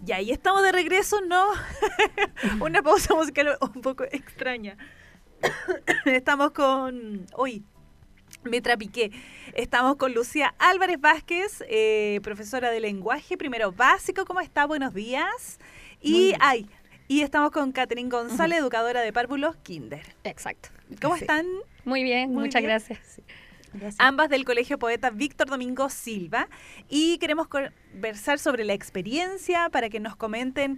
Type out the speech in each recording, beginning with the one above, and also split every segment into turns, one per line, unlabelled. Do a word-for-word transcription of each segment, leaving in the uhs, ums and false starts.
Y ahí estamos de regreso, ¿no? Una pausa musical un poco extraña. Estamos con... Uy, me trapiqué. Estamos con Lucía Álvarez Vázquez, eh, profesora de lenguaje, primero básico. ¿Cómo está? Buenos días. Y, ay, y estamos con Catherine González, uh-huh. educadora de párvulos Kinder.
Exacto.
¿Cómo
sí.
están?
Muy bien,
Muy
muchas
bien.
gracias. Sí.
Gracias. Ambas del Colegio Poeta Víctor Domingo Silva, y queremos conversar sobre la experiencia para que nos comenten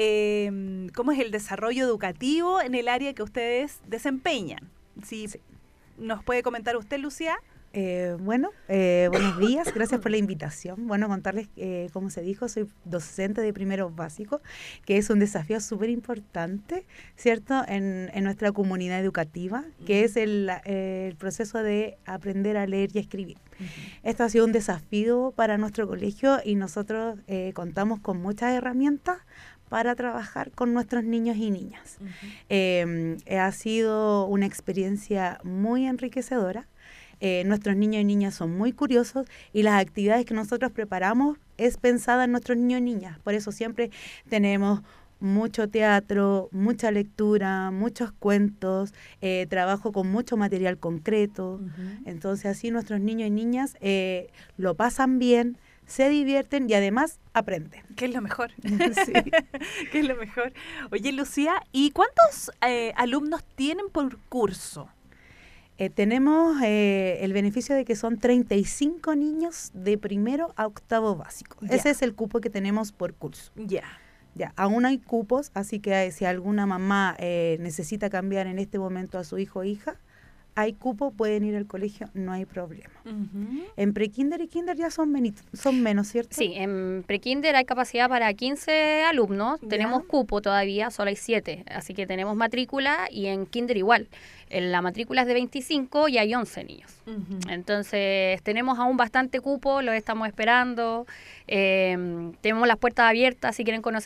eh, cómo es el desarrollo educativo en el área que ustedes desempeñan. Si sí. ¿Nos puede comentar usted, Lucía?
Eh, bueno, eh, buenos días, gracias por la invitación. Bueno, contarles, eh, como se dijo, soy docente de primeros básicos, que es un desafío súper importante, ¿cierto?, en, en nuestra comunidad educativa, que es el, eh, el proceso de aprender a leer y escribir. Uh-huh. Esto ha sido un desafío para nuestro colegio y nosotros eh, contamos con muchas herramientas para trabajar con nuestros niños y niñas. Uh-huh. Eh, ha sido una experiencia muy enriquecedora. Eh, nuestros niños y niñas son muy curiosos y las actividades que nosotros preparamos es pensada en nuestros niños y niñas. Por eso siempre tenemos mucho teatro, mucha lectura, muchos cuentos, eh, trabajo con mucho material concreto. Uh-huh. Entonces así nuestros niños y niñas eh, lo pasan bien, se divierten y además aprenden.
¿Qué es lo mejor? Sí. ¿Qué es lo mejor? Oye, Lucía, ¿y cuántos eh, alumnos tienen por curso?
Eh, tenemos eh, el beneficio de que son treinta y cinco niños de primero a octavo básico. Ya. Ese es el cupo que tenemos por curso.
Ya.
Ya, aún hay cupos, así que si alguna mamá eh, necesita cambiar en este momento a su hijo o hija, hay cupo, pueden ir al colegio, no hay problema. Uh-huh. En prekinder y kinder ya son, meni- son menos, ¿cierto?
Sí, en prekinder hay capacidad para quince alumnos, ¿ya? Tenemos cupo todavía, solo hay siete, así que tenemos matrícula, y en kinder igual. En la matrícula es de veinticinco y hay once niños. Uh-huh. Entonces tenemos aún bastante cupo, los estamos esperando. Eh, tenemos las puertas abiertas si quieren conocer